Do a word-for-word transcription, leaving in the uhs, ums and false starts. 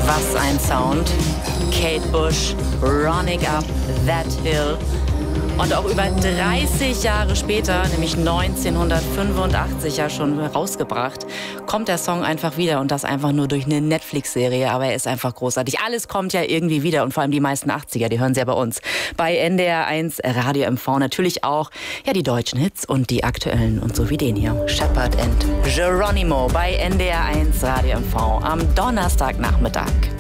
Was ein Sound. Kate Bush, Running Up That Hill. Und auch über dreißig Jahre später, nämlich neunzehnhundertfünfundachtzig ja schon rausgebracht, kommt der Song einfach wieder und das einfach nur durch eine Netflix-Serie, aber er ist einfach großartig. Alles kommt ja irgendwie wieder und vor allem die meisten achtziger, die hören Sie ja bei uns. Bei N D R eins Radio M V natürlich auch ja die deutschen Hits und die aktuellen und so wie den hier. Shepard and Geronimo bei N D R eins Radio M V am Donnerstagnachmittag.